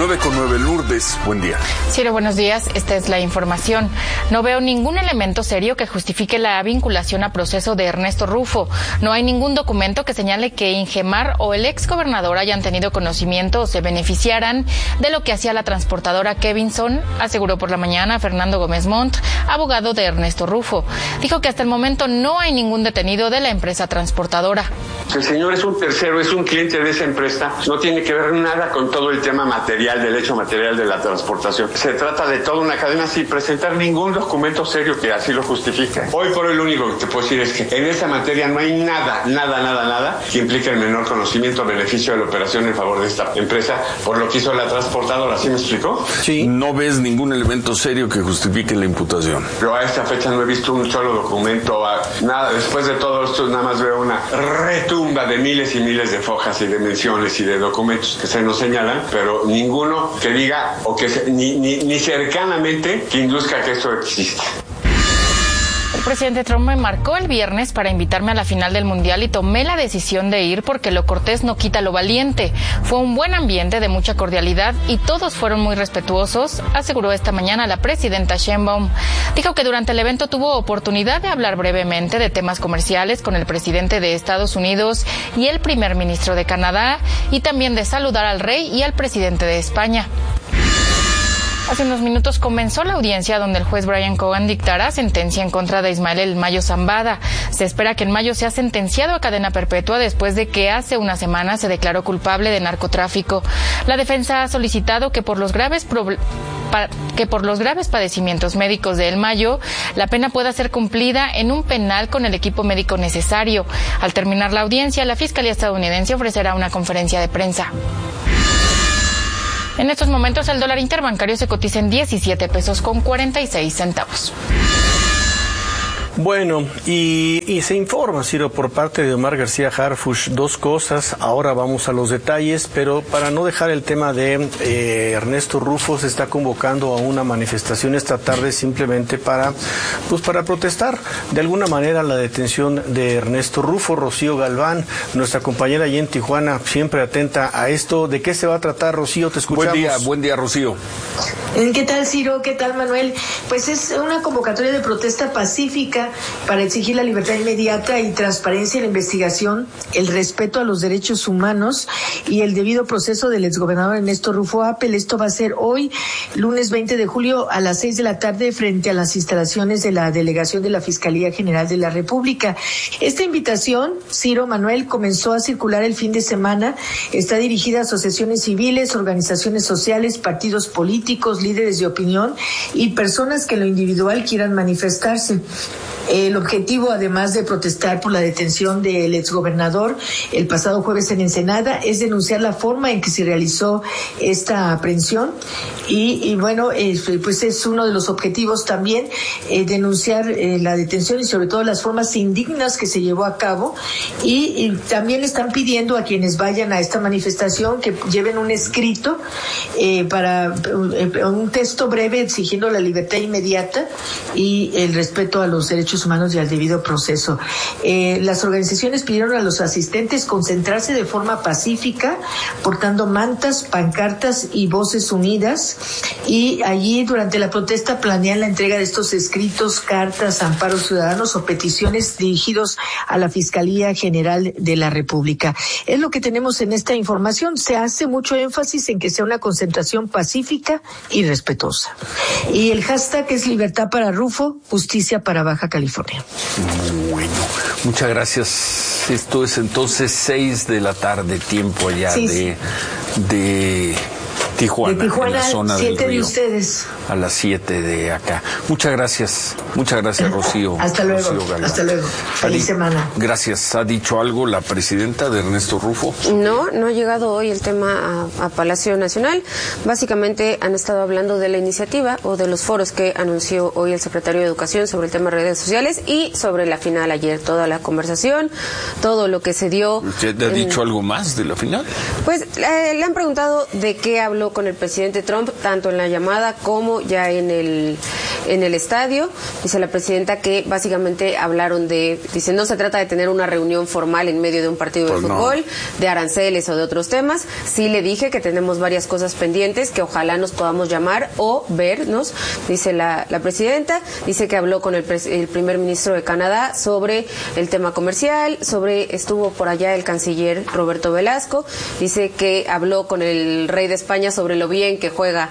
9:09, Lourdes, buen día. Ciro, buenos días. Esta es la información. No veo ningún elemento serio que justifique la vinculación a proceso de Ernesto Rufo. No hay ningún documento que señale que Ingemar o el exgobernador hayan tenido conocimiento o se beneficiaran de lo que hacía la transportadora Kevinson, aseguró por la mañana Fernando Gómez Montt, abogado de Ernesto Rufo. Dijo que hasta el momento no hay ningún detenido de la empresa transportadora. El señor es un tercero, es un cliente de esa empresa, no tiene que ver nada con todo el tema material, del hecho material de la transportación. Se trata de toda una cadena sin presentar ningún documento serio que así lo justifique. Hoy por hoy lo único que te puedo decir es que en esa materia no hay nada que implique el menor conocimiento o beneficio de la operación en favor de esta empresa por lo que hizo la transportadora. ¿Sí me explicó? Sí. No ves ningún elemento serio que justifique la imputación. Yo a esta fecha no he visto un solo documento, nada. Después de todo esto nada más veo una retumba de miles y miles de fojas y de menciones y de documentos que se nos señalan, pero ninguno que diga o que ni cercanamente que induzca que esto existe. El presidente Trump me marcó el viernes para invitarme a la final del Mundial y tomé la decisión de ir porque lo cortés no quita lo valiente. Fue un buen ambiente de mucha cordialidad y todos fueron muy respetuosos, aseguró esta mañana la presidenta Sheinbaum. Dijo que durante el evento tuvo oportunidad de hablar brevemente de temas comerciales con el presidente de Estados Unidos y el primer ministro de Canadá y también de saludar al rey y al presidente de España. Hace unos minutos comenzó la audiencia donde el juez Brian Cogan dictará sentencia en contra de Ismael El Mayo Zambada. Se espera que El Mayo sea sentenciado a cadena perpetua después de que hace una semana se declaró culpable de narcotráfico. La defensa ha solicitado que por los graves padecimientos médicos de El Mayo, la pena pueda ser cumplida en un penal con el equipo médico necesario. Al terminar la audiencia, la Fiscalía estadounidense ofrecerá una conferencia de prensa. En estos momentos el dólar interbancario se cotiza en 17 pesos con 46 centavos. Bueno, y se informa, Ciro, por parte de Omar García Harfuch, dos cosas. Ahora vamos a los detalles, pero para no dejar el tema de Ernesto Rufo, se está convocando a una manifestación esta tarde simplemente para protestar de alguna manera la detención de Ernesto Rufo. Rocío Galván, nuestra compañera allí en Tijuana, siempre atenta a esto. ¿De qué se va a tratar, Rocío? Te escuchamos. Buen día, Rocío. ¿Qué tal, Ciro? ¿Qué tal, Manuel? Pues es una convocatoria de protesta pacífica para exigir la libertad inmediata y transparencia en la investigación, el respeto a los derechos humanos y el debido proceso del exgobernador Ernesto Rufo Appel. Esto va a ser hoy, lunes 20 de julio, a las 6 de la tarde, frente a las instalaciones de la delegación de la Fiscalía General de la República. Esta invitación, Ciro, Manuel, comenzó a circular el fin de semana. Está dirigida a asociaciones civiles, organizaciones sociales, partidos políticos, líderes de opinión y personas que en lo individual quieran manifestarse. El objetivo, además de protestar por la detención del exgobernador el pasado jueves en Ensenada, es denunciar la forma en que se realizó esta aprehensión y bueno, pues es uno de los objetivos también, denunciar la detención y sobre todo las formas indignas que se llevó a cabo y también están pidiendo a quienes vayan a esta manifestación que lleven un escrito para un texto breve exigiendo la libertad inmediata y el respeto a los derechos humanos y al debido proceso. Las organizaciones pidieron a los asistentes concentrarse de forma pacífica, portando mantas, pancartas y voces unidas, y allí durante la protesta planean la entrega de estos escritos, cartas, amparos ciudadanos o peticiones dirigidos a la Fiscalía General de la República. Es lo que tenemos en esta información. Se hace mucho énfasis en que sea una concentración pacífica y respetuosa. Y el hashtag es libertad para Rufo, justicia para Baja California. Bueno, muchas gracias. Esto es entonces 6 de la tarde, tiempo allá de Tijuana, en la zona del río. De ustedes. A las 7 de acá. Muchas gracias, Rocío. Hasta luego. Rocío, hasta luego. Feliz semana. Gracias. ¿Ha dicho algo la presidenta de Ernesto Rufo? No ha llegado hoy el tema a Palacio Nacional. Básicamente han estado hablando de la iniciativa o de los foros que anunció hoy el secretario de Educación sobre el tema de redes sociales y sobre la final ayer. Toda la conversación, todo lo que se dio. ¿Usted ha dicho algo más de la final? Pues le han preguntado de qué habló con el presidente Trump, tanto en la llamada como ya en en el estadio. Dice la presidenta que básicamente hablaron dice, no se trata de tener una reunión formal en medio de un partido de fútbol, de aranceles o de otros temas. Sí le dije que tenemos varias cosas pendientes, que ojalá nos podamos llamar o vernos, dice la presidenta. Dice que habló con el primer ministro de Canadá sobre el tema comercial, estuvo por allá el canciller Roberto Velasco. Dice que habló con el rey de España sobre lo bien que juega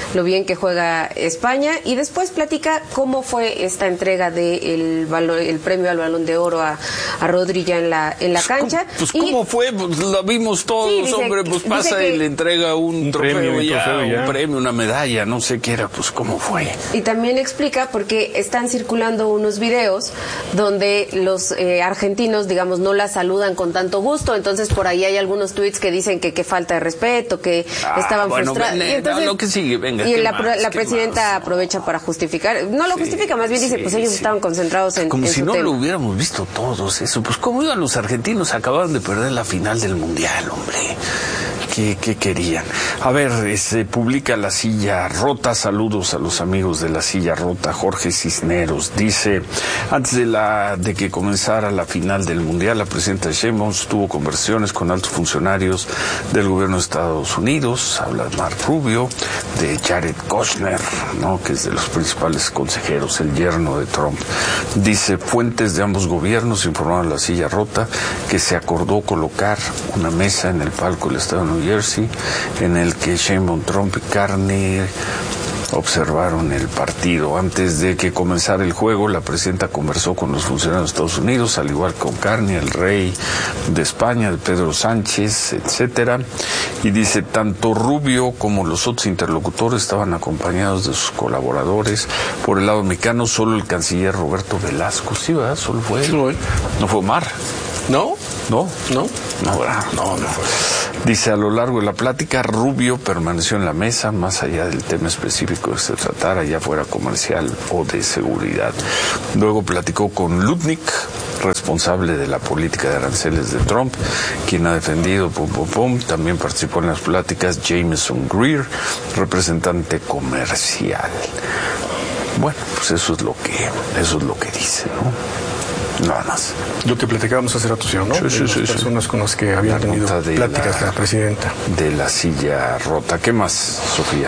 España, y después platica cómo fue esta entrega del el premio al Balón de Oro a Rodri ya en la cancha. ¿Cómo fue? Pues lo vimos todos, sí, dice, hombre, pues pasa y le entrega un trofeo ya, un premio, una medalla, no sé qué era, pues cómo fue. Y también explica porque están circulando unos videos donde los argentinos, digamos, no la saludan con tanto gusto, entonces por ahí hay algunos tweets que dicen que falta de respeto, que estaban frustrados. Y entonces, lo que sigue, venga. Y la presidenta aprovecha para justificar, no lo justifica, más bien dice, pues ellos estaban concentrados en como si su no tema. Lo hubiéramos visto todos eso, pues cómo iban los argentinos, acababan de perder la final del mundial, hombre. ¿Qué querían? A ver, se publica La Silla Rota. Saludos a los amigos de La Silla Rota. Jorge Cisneros dice, antes de que comenzara la final del Mundial, la presidenta Sheinbaum tuvo conversaciones con altos funcionarios del gobierno de Estados Unidos. Habla de Mark Rubio, de Jared Kushner, ¿no?, que es de los principales consejeros, el yerno de Trump. Dice, fuentes de ambos gobiernos informaron a La Silla Rota que se acordó colocar una mesa en el palco del estado de New Jersey, en el que Sheinbaum, Trump y Carney observaron el partido. Antes de que comenzara el juego, la presidenta conversó con los funcionarios de Estados Unidos, al igual que con Carney, el rey de España, de Pedro Sánchez, etcétera. Y dice, tanto Rubio como los otros interlocutores estaban acompañados de sus colaboradores. Por el lado mexicano, solo el canciller Roberto Velasco. Sí, ¿verdad? Solo fue él. No fue Omar. ¿No? No fue. Dice, a lo largo de la plática, Rubio permaneció en la mesa, más allá del tema específico que se tratara, ya fuera comercial o de seguridad. Luego platicó con Lutnick, responsable de la política de aranceles de Trump, quien ha defendido También participó en las pláticas Jameson Greer, representante comercial. Bueno, pues eso es lo que dice, ¿no? Nada más. Lo que platicábamos hace rato, ¿no? Sí. Personas con las que habían tenido pláticas la presidenta. De La Silla Rota. ¿Qué más, Sofía?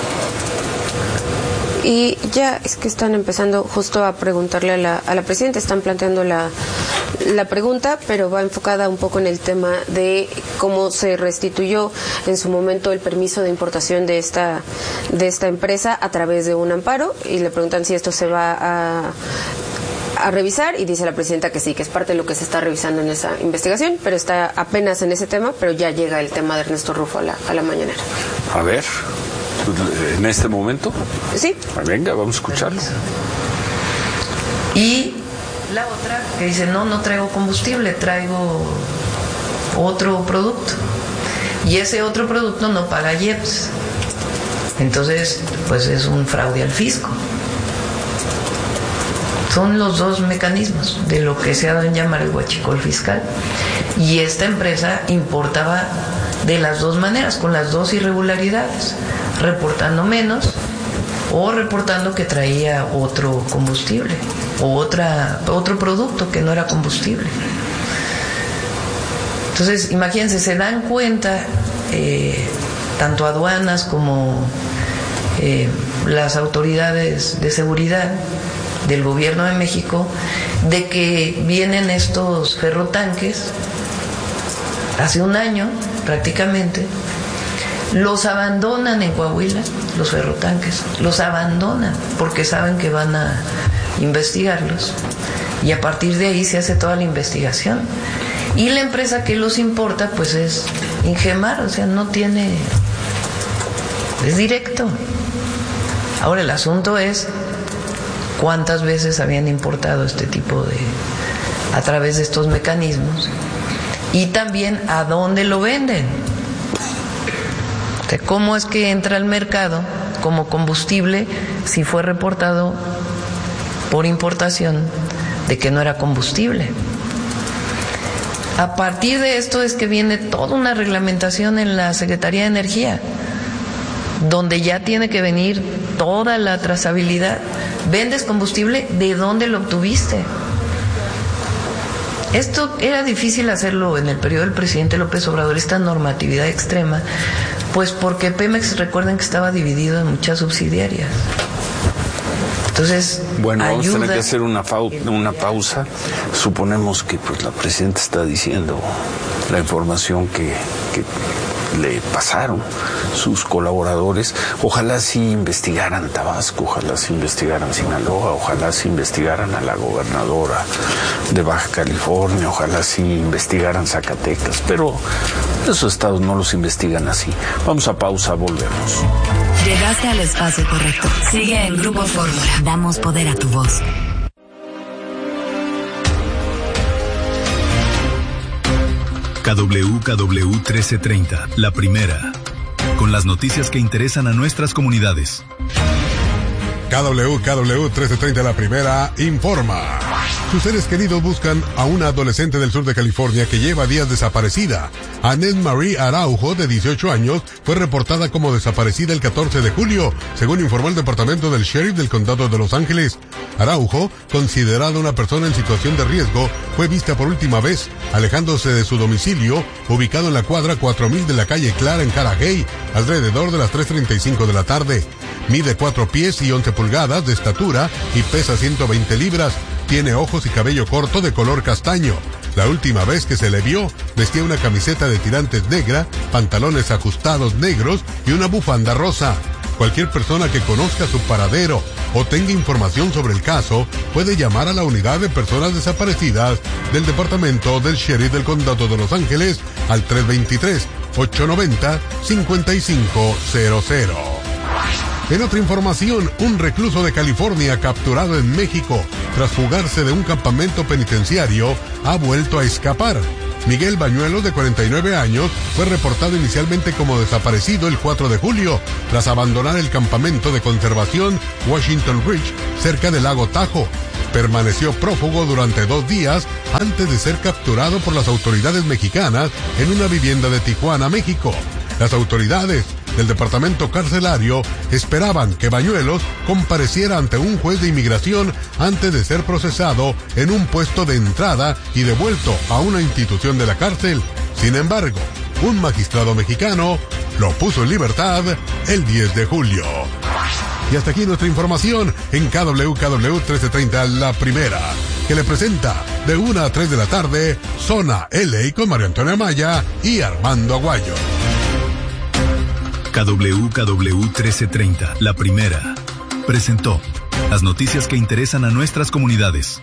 Y ya es que están empezando justo a preguntarle a la presidenta, están planteando la pregunta, pero va enfocada un poco en el tema de cómo se restituyó en su momento el permiso de importación de esta empresa a través de un amparo, y le preguntan si esto se va a revisar, y dice la presidenta que sí, que es parte de lo que se está revisando en esa investigación, pero está apenas en ese tema, pero ya llega el tema de Ernesto Rufo a la mañanera. A ver, ¿en este momento? Sí. Venga, vamos a escucharlo. Y la otra que dice, no traigo combustible, traigo otro producto, y ese otro producto no paga IEPS, entonces pues es un fraude al fisco. Son los dos mecanismos de lo que se ha dado en llamar el huachicol fiscal. Y esta empresa importaba de las dos maneras, con las dos irregularidades, reportando menos o reportando que traía otro combustible o otro producto que no era combustible. Entonces, imagínense, se dan cuenta tanto aduanas como las autoridades de seguridad del gobierno de México de que vienen estos ferrotanques hace un año prácticamente, los abandonan en Coahuila, los ferrotanques, los abandonan porque saben que van a investigarlos, y a partir de ahí se hace toda la investigación, y la empresa que los importa pues es Ingemar, o sea, es directo. Ahora el asunto es cuántas veces habían importado este tipo a través de estos mecanismos, y también a dónde lo venden. O sea, cómo es que entra al mercado como combustible si fue reportado por importación de que no era combustible. A partir de esto es que viene toda una reglamentación en la Secretaría de Energía, donde ya tiene que venir toda la trazabilidad. ¿Vendes combustible? ¿De dónde lo obtuviste? Esto era difícil hacerlo en el periodo del presidente López Obrador, esta normatividad extrema, pues porque Pemex, recuerden que estaba dividido en muchas subsidiarias. Entonces, bueno, vamos a tener que hacer una pausa. Suponemos que pues la presidenta está diciendo la información que le pasaron sus colaboradores. Ojalá sí investigaran Tabasco, ojalá sí investigaran Sinaloa, ojalá sí investigaran a la gobernadora de Baja California, ojalá sí investigaran Zacatecas, pero esos estados no los investigan así. Vamos a pausa, volvemos. Llegaste al espacio correcto. Sigue en Grupo Fórmula. Damos poder a tu voz. KWKW 1330, la primera, con las noticias que interesan a nuestras comunidades. KWKW 1330, la primera, informa. Sus seres queridos buscan a una adolescente del sur de California que lleva días desaparecida. Annette Marie Araujo, de 18 años, fue reportada como desaparecida el 14 de julio, según informó el departamento del sheriff del condado de Los Ángeles. Araujo, considerada una persona en situación de riesgo, fue vista por última vez alejándose de su domicilio, ubicado en la cuadra 4000 de la calle Clara en Caragay, alrededor de las 3:35 de la tarde. Mide 4 pies y 11 pulgadas de estatura y pesa 120 libras. Tiene ojos y cabello corto de color castaño. La última vez que se le vio, vestía una camiseta de tirantes negra, pantalones ajustados negros y una bufanda rosa. Cualquier persona que conozca su paradero o tenga información sobre el caso puede llamar a la unidad de personas desaparecidas del departamento del sheriff del condado de Los Ángeles al 323-890-5500. En otra información, un recluso de California capturado en México tras fugarse de un campamento penitenciario ha vuelto a escapar. Miguel Bañuelos, de 49 años, fue reportado inicialmente como desaparecido el 4 de julio, tras abandonar el campamento de conservación Washington Ridge, cerca del lago Tahoe. Permaneció prófugo durante 2 días antes de ser capturado por las autoridades mexicanas en una vivienda de Tijuana, México. Las autoridades del departamento carcelario esperaban que Bañuelos compareciera ante un juez de inmigración antes de ser procesado en un puesto de entrada y devuelto a una institución de la cárcel. Sin embargo, un magistrado mexicano lo puso en libertad el 10 de julio. Y hasta aquí nuestra información en KWKW 1330, la primera, que le presenta de 1 a 3 de la tarde, Zona LA con María Antonia Maya y Armando Aguayo. KWKW 1330, la primera, presentó las noticias que interesan a nuestras comunidades.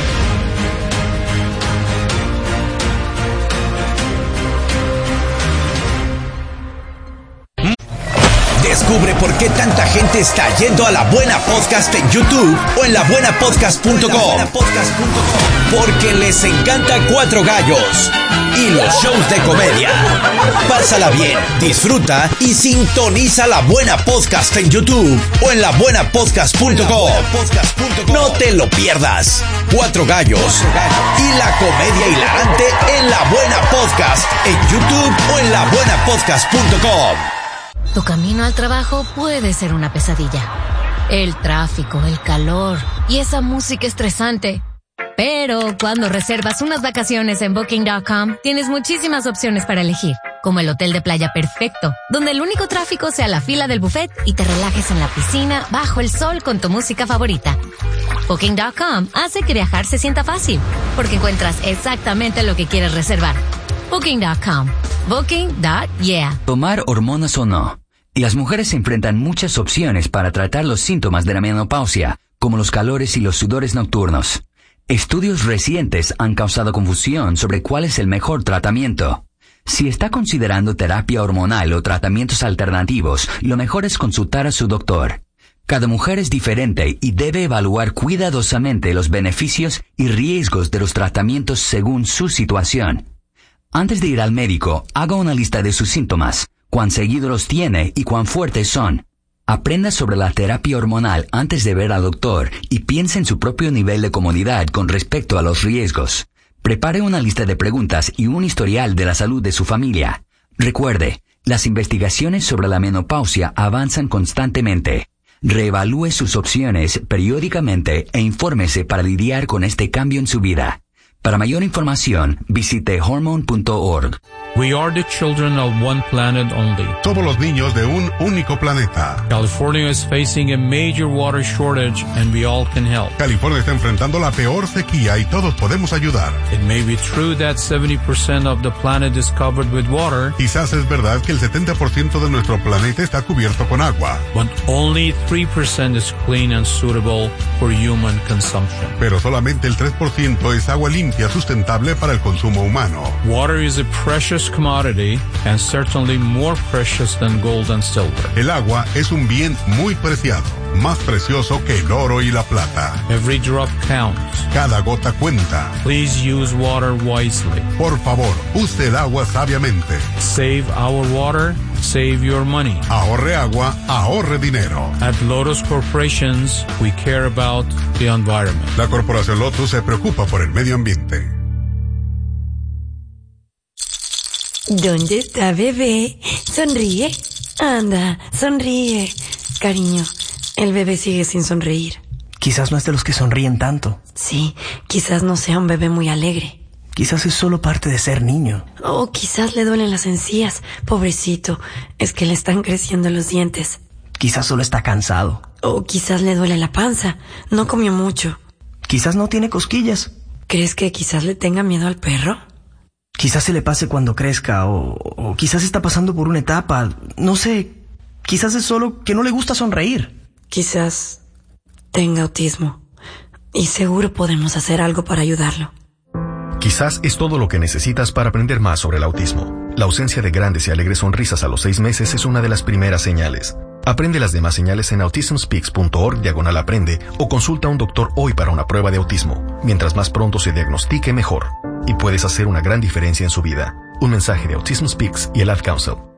Descubre por qué tanta gente está yendo a La Buena Podcast en YouTube o en labuenapodcast.com. Porque les encanta Cuatro Gallos y los shows de comedia. Pásala bien, disfruta y sintoniza La Buena Podcast en YouTube o en labuenapodcast.com. No te lo pierdas. Cuatro Gallos y la comedia hilarante en La Buena Podcast en YouTube o en labuenapodcast.com. Tu camino al trabajo puede ser una pesadilla. El tráfico, el calor y esa música estresante. Pero cuando reservas unas vacaciones en Booking.com, tienes muchísimas opciones para elegir, como el hotel de playa perfecto, donde el único tráfico sea la fila del buffet y te relajes en la piscina bajo el sol con tu música favorita. Booking.com hace que viajar se sienta fácil, porque encuentras exactamente lo que quieres reservar. Booking.com. Booking.yeah. Tomar hormonas o no. Las mujeres se enfrentan muchas opciones para tratar los síntomas de la menopausia, como los calores y los sudores nocturnos. Estudios recientes han causado confusión sobre cuál es el mejor tratamiento. Si está considerando terapia hormonal o tratamientos alternativos, lo mejor es consultar a su doctor. Cada mujer es diferente y debe evaluar cuidadosamente los beneficios y riesgos de los tratamientos según su situación. Antes de ir al médico, haga una lista de sus síntomas, cuán seguido los tiene y cuán fuertes son. Aprenda sobre la terapia hormonal antes de ver al doctor y piense en su propio nivel de comodidad con respecto a los riesgos. Prepare una lista de preguntas y un historial de la salud de su familia. Recuerde, Las investigaciones sobre la menopausia avanzan constantemente. Reevalúe sus opciones periódicamente e infórmese para lidiar con este cambio en su vida. Para mayor información, visite hormone.org. We are the children of one planet only. Somos los niños de un único planeta. California is facing a major water shortage and we all can help. California está enfrentando la peor sequía y todos podemos ayudar. It may be true that 70% of the planet is covered with water. Quizás es verdad que el 70% de nuestro planeta está cubierto con agua. But only 3% is clean and suitable for human consumption. Pero solamente el 3% es agua limpia sustentable para el consumo humano. Water is a precious commodity and certainly more precious than gold and silver. El agua es un bien muy preciado, más precioso que el oro y la plata. Every drop counts. Cada gota cuenta. Please use water wisely. Por favor, use el agua sabiamente. Save our water, save your money. Ahorre agua, ahorre dinero. At Lotus Corporations, we care about the environment. La Corporación Lotus se preocupa por el medio ambiente. ¿Dónde está bebé? Sonríe. Anda, sonríe. Cariño, el bebé sigue sin sonreír. Quizás no es de los que sonríen tanto. Sí, quizás no sea un bebé muy alegre. Quizás es solo parte de ser niño. O quizás le duelen las encías. Pobrecito, es que le están creciendo los dientes. Quizás solo está cansado. O quizás le duele la panza. No comió mucho. Quizás no tiene cosquillas. ¿Crees que quizás le tenga miedo al perro? Quizás se le pase cuando crezca, o quizás está pasando por una etapa, no sé, quizás es solo que no le gusta sonreír. Quizás tenga autismo, y seguro podemos hacer algo para ayudarlo. Quizás es todo lo que necesitas para aprender más sobre el autismo. La ausencia de grandes y alegres sonrisas a los 6 meses es una de las primeras señales. Aprende las demás señales en autismspeaks.org/aprende o consulta a un doctor hoy para una prueba de autismo. Mientras más pronto se diagnostique, mejor. Y puedes hacer una gran diferencia en su vida. Un mensaje de Autism Speaks y el Ad Council.